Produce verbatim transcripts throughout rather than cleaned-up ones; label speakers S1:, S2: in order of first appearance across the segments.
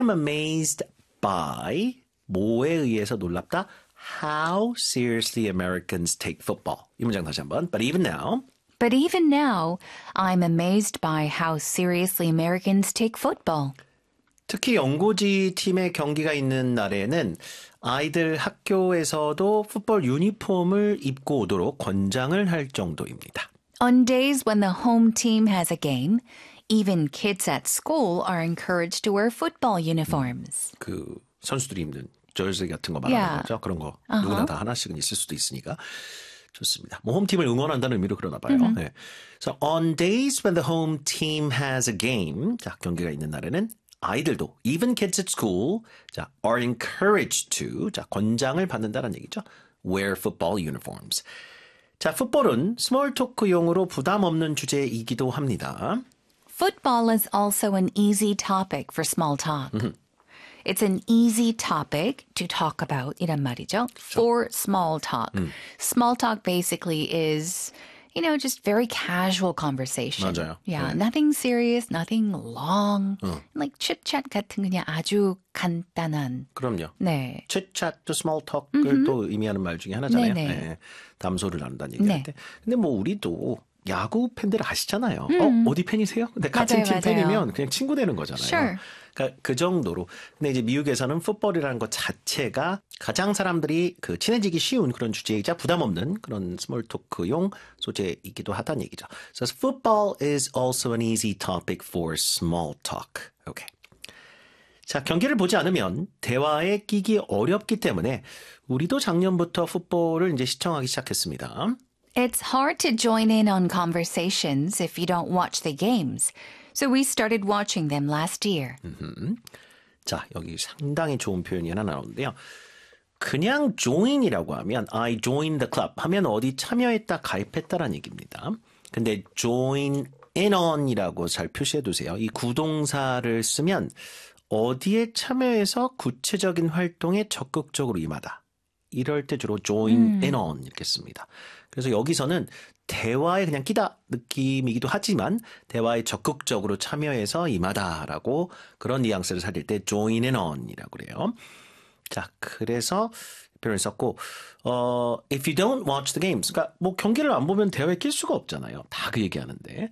S1: I'm amazed by 뭐에 의해서 놀랍다? How seriously Americans take football. 이 문장 다시 한번. But even now.
S2: But even now, I'm amazed by how seriously Americans take football.
S1: 특히 연고지 팀의 경기가 있는 날에는 아이들 학교에서도 풋볼 유니폼을 입고 오도록 권장을 할 정도입니다.
S2: On days when the home team has a game, even kids at school are encouraged to wear football uniforms.
S1: 그 선수들이 입는 저지 같은 거 말하는
S2: Yeah.
S1: 거죠. 그런 거
S2: Uh-huh.
S1: 누구나 다 하나씩은 있을 수도 있으니까 좋습니다. 뭐 홈팀을 응원한다는 의미로 그러나 봐요.
S2: Mm-hmm.
S1: 네. So on days when the home team has a game, 자 경기가 있는 날에는 아이들도 even kids at school 자 are encouraged to 자 권장을 받는다는 얘기죠. wear football uniforms. 자 풋볼은 스몰 토크용으로 부담 없는 주제이기도 합니다.
S2: Football is also an easy topic for small talk.
S1: Mm-hmm.
S2: It's an easy topic to talk about 이란 말이죠. For small talk.
S1: 음.
S2: Small talk basically is, you know, just very casual conversation.
S1: 맞아요.
S2: Yeah,
S1: 네.
S2: nothing serious, nothing long.
S1: 어.
S2: Like chit-chat 같은 그냥 아주 간단한.
S1: 그럼요.
S2: 네.
S1: chit-chat, 또 small talk을 또 의미하는 말 중에 하나잖아요.
S2: 네네.
S1: 네. 담소를 나눈다는 얘기할
S2: 네.
S1: 때. 근데 뭐 우리도 야구 팬들 아시잖아요.
S2: 음.
S1: 어, 어디 팬이세요? 근데 같은
S2: 맞아요,
S1: 팀
S2: 맞아요.
S1: 팬이면 그냥 친구 되는 거잖아요.
S2: Sure.
S1: 그러니까 그 정도로. 근데 이제 미국에서는 풋볼이라는 것 자체가 가장 사람들이 그 친해지기 쉬운 그런 주제이자 부담 없는 그런 스몰 토크용 소재이기도 하다는 얘기죠. So football is also an easy topic for small talk. Okay. 자, 경기를 보지 않으면 대화에 끼기 어렵기 때문에 우리도 작년부터 풋볼을 이제 시청하기 시작했습니다.
S2: It's hard to join in on conversations if you don't watch the games. So we started watching them last year.
S1: 음흠. 자, 여기 상당히 좋은 표현이 하나 나오는데요. 그냥 join이라고 하면 I joined the club 하면 어디 참여했다, 가입했다라는 얘기입니다. 근데 join in on이라고 잘 표시해 두세요. 이 구동사를 쓰면 어디에 참여해서 구체적인 활동에 적극적으로 임하다. 이럴 때 주로 join
S2: 음.
S1: in on 이렇게 씁니다. 그래서 여기서는 대화에 그냥 끼다 느낌이기도 하지만 대화에 적극적으로 참여해서 임하다라고 그런 뉘앙스를 살릴 때 join in on이라고 그래요. 자, 그래서 표현을 썼고 어, if you don't watch the games 그러니까 뭐 경기를 안 보면 대화에 낄 수가 없잖아요. 다 그 얘기하는데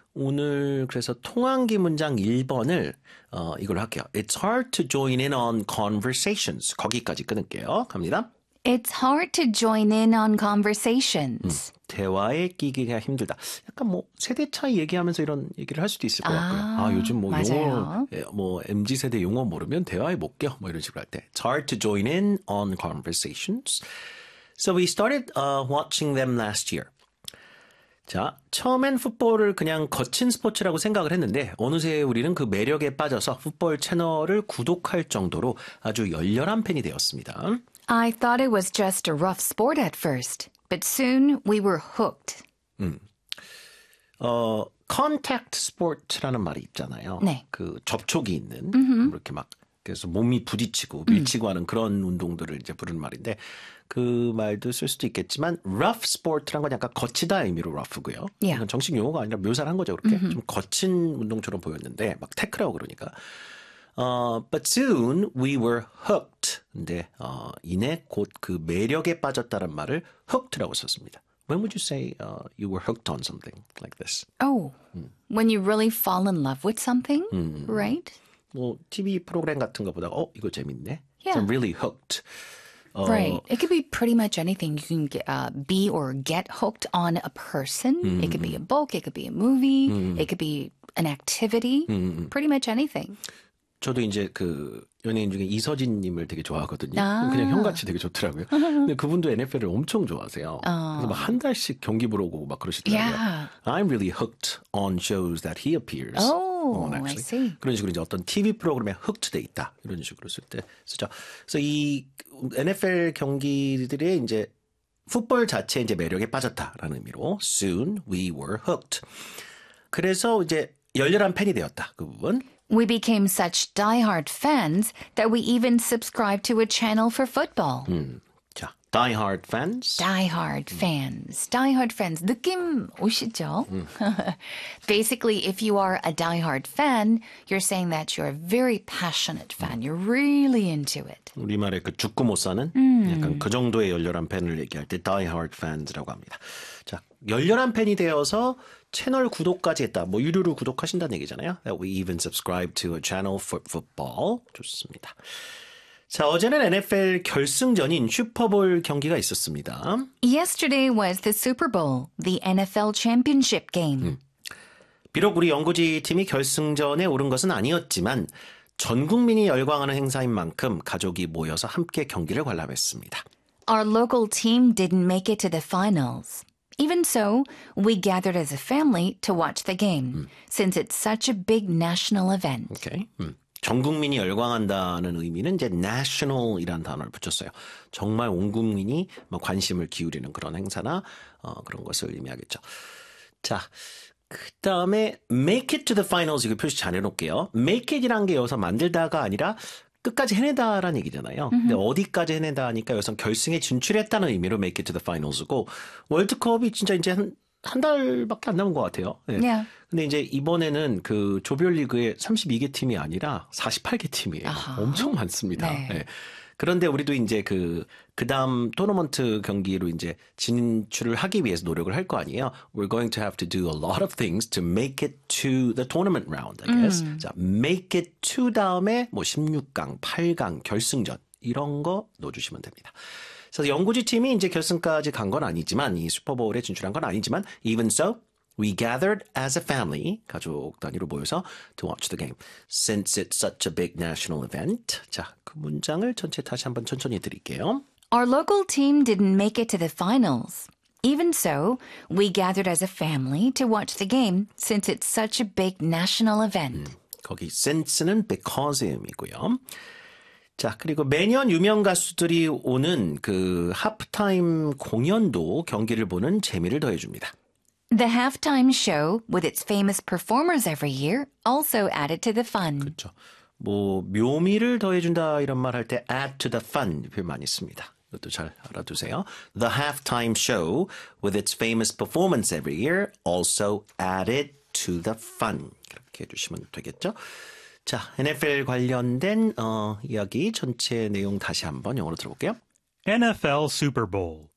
S1: 오늘 그래서 통한기 문장 일 번을 어, 이걸로 할게요. It's hard to join in on conversations. 거기까지 끊을게요. 갑니다.
S2: It's hard to join in on conversations.
S1: 음, 대화에 끼기가 힘들다. 약간 뭐 세대 차이 얘기하면서 이런 얘기를 할 수도 있을 것 같고요.
S2: 아,
S1: 아, 요즘 뭐
S2: 맞아요.
S1: 용어, 예, 뭐 엠지 세대 용어 모르면 대화에 못 껴. 뭐 이런 식으로 할 때. It's hard to join in on conversations. So we started uh, watching them last year. 자, 처음엔 풋볼을 그냥 거친 스포츠라고 생각을 했는데 어느새 우리는 그 매력에 빠져서 풋볼 채널을 구독할 정도로 아주 열렬한 팬이 되었습니다.
S2: I thought it was just a rough sport at first, but soon we were hooked.
S1: 음. 어, contact sport라는 말이 있잖아요.
S2: 네.
S1: 그 접촉이 있는
S2: 음흠.
S1: 이렇게 막 그래서 몸이 부딪히고 밀치고 하는 그런 운동들을 이제 부르는 말인데 그 말도 쓸 수도 있겠지만 rough sport란 건 약간 거치다 의미로 rough고요.
S2: Yeah.
S1: 이건 정식 용어가 아니라 묘사를 한 거죠. 그렇게 좀 거친 운동처럼 보였는데 막 태클하고 그러니까. 어, but soon we were hooked. 근데 어, 이내 곧 그 매력에 빠졌다는 말을 hooked라고 썼습니다. When would you say uh, you were hooked on something like this?
S2: Oh, when you really fall in love with something,
S1: 음.
S2: right?
S1: 뭐 티비 프로그램 같은 거 보다가 어 이거 재밌네.
S2: Yeah.
S1: So I'm really hooked. 어,
S2: Right. It could be pretty much anything. You can get, uh, be or get hooked on a person.
S1: 음.
S2: It could be a book. It could be a movie.
S1: 음.
S2: It could be an activity.
S1: 음.
S2: Pretty much anything.
S1: 저도 이제 그 연예인 중에 이서진님을 되게 좋아하거든요.
S2: 아.
S1: 그냥 형같이 되게 좋더라고요. 근데 그분도 엔에프엘을 엄청 좋아하세요.
S2: 어.
S1: 그래서 막 한 달씩 경기 보러 오고 막 그러시더라고요.
S2: Yeah.
S1: I'm really hooked on shows that he appears
S2: Oh,
S1: on.
S2: I
S1: Actually.
S2: see.
S1: 그런 식으로 이제 어떤 티비 프로그램에 hooked 돼 있다 이런 식으로 쓸 때 쓰죠. 그래서 이 엔에프엘 경기들의 이제 풋볼 자체의 이제 매력에 빠졌다라는 의미로 soon we were hooked. 그래서 이제 열렬한 팬이 되었다 그 부분.
S2: We became such diehard fans that we even subscribed to a channel for football.
S1: 음, 자, Die-hard fans.
S2: Die-hard fans. Die-hard fans. 느낌 오시죠? Basically, if you are a die-hard fan, you're saying that you're a very passionate fan. You're really into it.
S1: 우리말에 그 죽고 못 사는
S2: 음.
S1: 약간 그 정도의 열렬한 팬을 얘기할 때 die-hard fans라고 합니다. 자, 열렬한 팬이 되어서 채널 구독까지 했다. 뭐 유료로 구독하신다는 얘기잖아요. That we even subscribe to a channel for football. 좋습니다. 자, 어제는 엔에프엘 결승전인 슈퍼볼 경기가 있었습니다.
S2: Yesterday was the Super Bowl, the N F L championship game.
S1: 음. 비록 우리 연구지 팀이 결승전에 오른 것은 아니었지만 전 국민이 열광하는 행사인 만큼 가족이 모여서 함께 경기를 관람했습니다.
S2: Our local team didn't make it to the finals. Even so, we gathered as a family to watch the game, 음. since it's such a big national event.
S1: 오케이. 음. 전 국민이 열광한다는 의미는 이제 national이라는 단어를 붙였어요. 정말 온 국민이 관심을 기울이는 그런 행사나 어, 그런 것을 의미하겠죠. 자, 그 다음에 make it to the finals 이거 표시 잘 해놓을게요. make it이란 게 여기서 만들다가 아니라 끝까지 해내다라는 얘기잖아요. 근데 어디까지 해내다 하니까 여기서 결승에 진출했다는 의미로 make it to the finals고 월드컵이 진짜 이제 한 한 달밖에 안 남은 것 같아요. 네.
S2: Yeah.
S1: 근데 이제 이번에는 그 조별리그에 삼십이 개 팀이 아니라 사십팔 개 팀이에요.
S2: 아하.
S1: 엄청 많습니다.
S2: 네.
S1: 네. 그런데 우리도 이제 그, 그 다음 토너먼트 경기로 이제 진출을 하기 위해서 노력을 할 거 아니에요. We're going to have to do a lot of things to make it to the tournament round, I guess. 음. 자, make it to 다음에 뭐 십육 강, 팔 강, 결승전 이런 거 넣어주시면 됩니다. 그래서 연구지 팀이 이제 결승까지 간 건 아니지만 이 슈퍼볼에 진출한 건 아니지만 even so, we gathered as a family 가족 단위로 모여서 to watch the game. Since it's such a big national event. 자, 그 문장을 전체 다시 한번 천천히 드릴게요.
S2: Our local team didn't make it to the finals. Even so, we gathered as a family to watch the game since it's such a big national event.
S1: 음, 거기 since는 because의 의미고요. 자, 그리고 매년 유명 가수들이 오는 그 하프타임 공연도 경기를 보는 재미를 더해줍니다.
S2: The halftime show, with its famous performers every year, also added to the fun.
S1: 그렇죠. 뭐 묘미를 더해준다 이런 말 할 때 add to the fun 표현 많이 씁니다. 이것도 잘 알아두세요. The halftime show, with its famous performance every year, also added to the fun. 그렇게 해주시면 되겠죠. 자, 엔에프엘 관련된 어, 이야기 전체 내용 다시 한번 영어로 들어볼게요.
S3: N F L Super Bowl.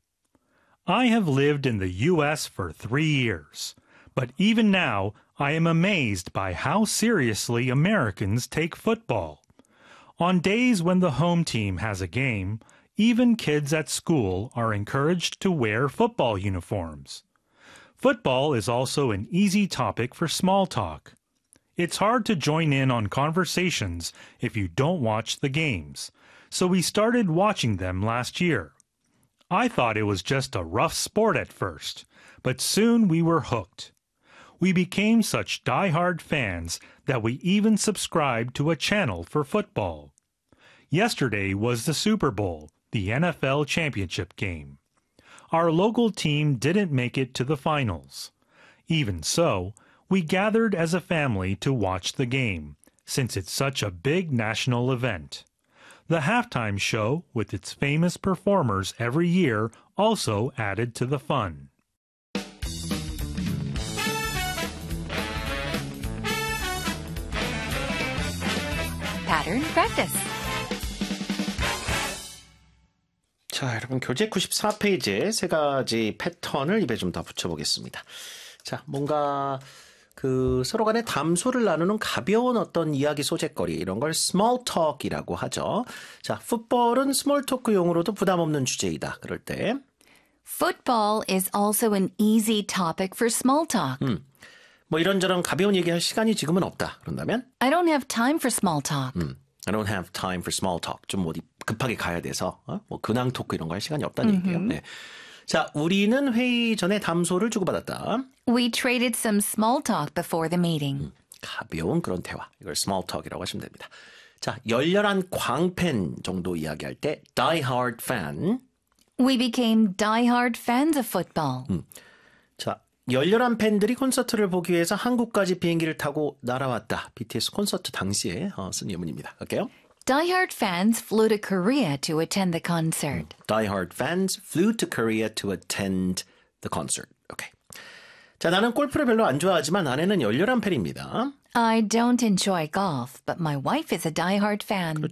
S3: I have lived in the U S for three years, but even now I am amazed by how seriously Americans take football. On days when the home team has a game, even kids at school are encouraged to wear football uniforms. Football is also an easy topic for small talk. It's hard to join in on conversations if you don't watch the games, so we started watching them last year. I thought it was just a rough sport at first, but soon we were hooked. We became such die-hard fans that we even subscribed to a channel for football. Yesterday was the Super Bowl, the N F L championship game. Our local team didn't make it to the finals. Even so, we gathered as a family to watch the game, since it's such a big national event. The halftime show, with its famous performers every year, also added to the fun.
S2: Pattern practice.
S1: 자, 여러분 교재 구십사 페이지에 세 가지 패턴을 입에 좀 더 붙여보겠습니다. 자, 뭔가 그 서로 간에 담소를 나누는 가벼운 어떤 이야기 소재거리 이런 걸 small talk이라고 하죠. 자, 풋볼은 small talk 용으로도 부담 없는 주제이다. 그럴 때
S2: Football is also an easy topic for small talk.
S1: 음, 뭐 이런저런 가벼운 얘기할 시간이 지금은 없다. 그런다면
S2: I don't have time for small talk.
S1: 음, I don't have time for small talk. 좀 어디 급하게 가야 돼서 어? 뭐 근황 토크 이런 거 할 시간이 없다는 얘기예요. 네. 자, 우리는 회의 전에 담소를 주고받았다.
S2: We traded some small talk before the meeting.
S1: 음, 가벼운 그런 대화. 이걸 small talk이라고 하시면 됩니다. 자, 열렬한 광팬 정도 이야기할 때 die-hard fan.
S2: We became die-hard fans of football.
S1: 음, 자, 열렬한 팬들이 콘서트를 보기 위해서 한국까지 비행기를 타고 날아왔다. 비티에스 콘서트 당시에 어, 쓴 예문입니다. 갈게요.
S2: Die-hard fans flew to Korea to attend the concert.
S1: Die-hard fans flew to Korea to attend the concert. Okay. 자, 나는 골프를 별로 안 좋아하지만 아내는 열렬한 팬입니다.
S2: I don't enjoy golf, but my wife is a die-hard fan.